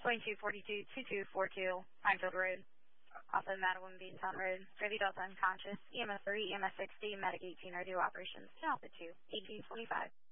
2242-2242, Pinefield Road, off of Madeline Beantown Road. Privy Delta unconscious. EMS 3, EMS 60, Medic 18 are due operations. Alpha 2, 1825.